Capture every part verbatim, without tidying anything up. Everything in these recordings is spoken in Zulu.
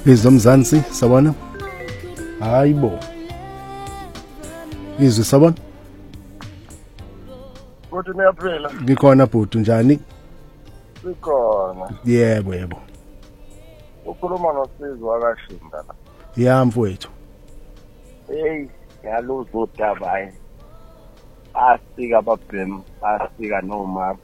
izomzansi sabona hayibo izwi sabona Kuthi niyaphila ngikhona bhuti njani sikhona yebo yebo ukhuluma noSizwe akashinda la ya mfowethu hey yaluza udabayi asika ababhemu asika nomama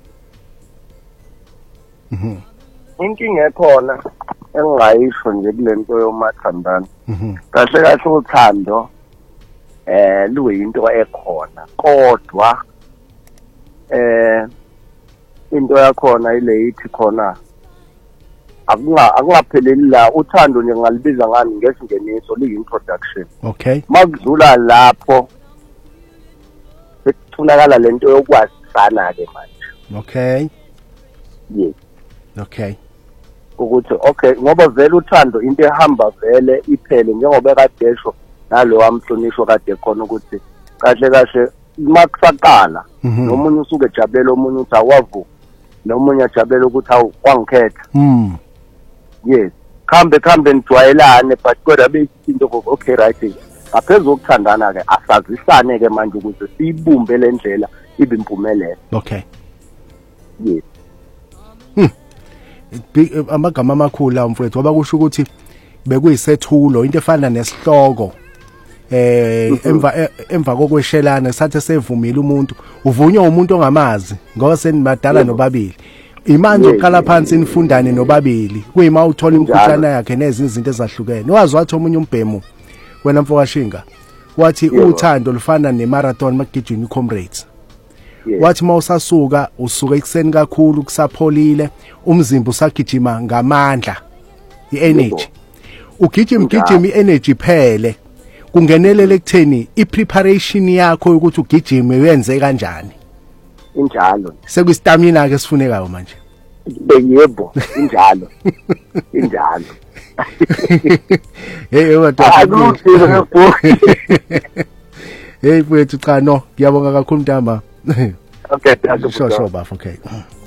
mhm inkinga ekhona engayisho nje kulento yomathandana mhm kahle kahle uthando eh luyinto ekhona kodwa eh into yakhona ile ithi khona akunga akungapheleli la uthando nje ngalibiza ngani ngesingeniso liyi-introduction okay makudlula lapho sekutholakala lento yokwazisana ke manje okay yes okay ukuthi okay ngoba vele uthando into ehamba vele iphele njengoba ekadesho nalo wamhlonisho kade khona ukuthi kahle kahle makusaqala nomunye usuke ejabulela omunye uthi awavu nomunye ajabulela ukuthi awu kwangikhetha mm yes khambe khambe nijwayelane but kodwa beyisinto okay right ngaphezulu ukuthandana ke asazisane ke manje ukuthi siyibumbe le ndlela ibe impumelelo okay yes amagama amakhulu la mfowethu ngoba kusho ukuthi bekuyisethulo into efana nesihloko eh emva emva kokweshelana sathe sevumile umuntu uvunywa umuntu ongamazi ngoba senibadala nobabili imanje uqala phansi nifundane nobabili kuyima uthola imkhuhlane yakhe nezinye izinto ezahlukene wazi wathi omunye umbhemu wena mfowashinga wathi uthando lufana nemarathon magijima comrades wathi mawusasuka usuka ekseni kakhulu kusapholile umzimba usagijima ngamandla i-energy ugijima gijima i-energy phele kungenelele ekutheni i-preparation yakho ukuthi ugijime uyenze kanjani injalo sekwistamina ke sifunekayo manje yebo injalo injalo hey wena akusize hey mfowethu cha no ngiyabonga kakhulu mntamba okay sure sure bafo okay